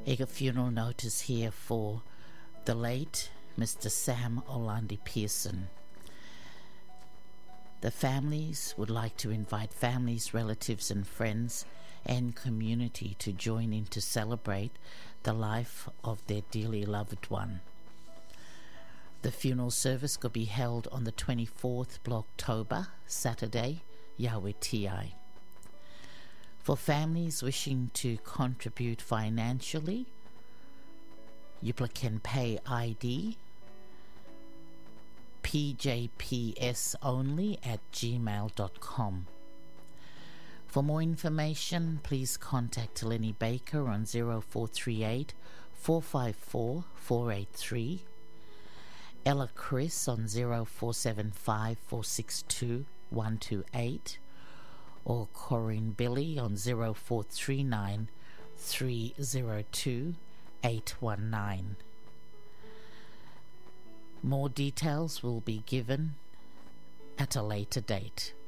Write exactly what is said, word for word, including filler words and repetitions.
A funeral notice here for the late Mister Sam Orlandi Pearson. The families would like to invite families, relatives and friends and community to join in to celebrate the life of their dearly loved one. The funeral service could be held on the twenty-fourth of October, Saturday, Yawiti. For families wishing to contribute financially, you can pay I D p j p s only at gmail dot com. For more information, please contact Lenny Baker on zero four three eight, four five four, four eight three, Ella Chris on zero four seven five, four six two, one two eight, or Corinne Billy on zero four three nine, three zero two, eight one nine. More details will be given at a later date.